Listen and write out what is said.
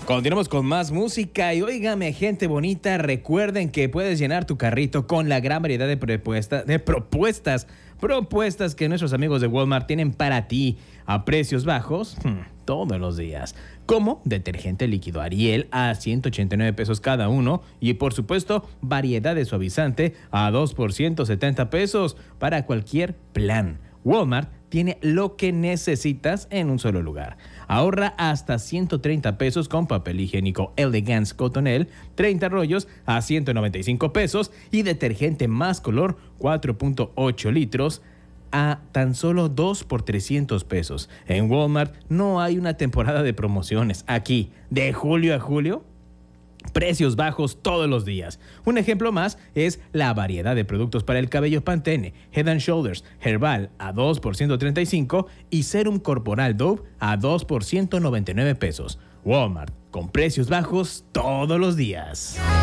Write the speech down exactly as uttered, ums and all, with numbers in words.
Continuamos con más música y óigame, gente bonita, recuerden que puedes llenar tu carrito con la gran variedad de propuestas, de propuestas, propuestas que nuestros amigos de Walmart tienen para ti a precios bajos hmm, todos los días. Como detergente líquido Ariel a ciento ochenta y nueve pesos cada uno y por supuesto variedad de suavizante a dos por ciento setenta pesos para cualquier plan. Walmart tiene lo que necesitas en un solo lugar. Ahorra hasta ciento treinta pesos con papel higiénico Elegance Cottonelle, treinta rollos a ciento noventa y cinco pesos y detergente más color cuatro punto ocho litros a tan solo dos por trescientos pesos. En Walmart no hay una temporada de promociones. Aquí, de julio a julio, precios bajos todos los días. Un ejemplo más es la variedad de productos para el cabello Pantene, Head and Shoulders, Herbal a dos por ciento treinta y cinco y Serum Corporal Dove a dos por ciento noventa y nueve pesos. Walmart, con precios bajos todos los días.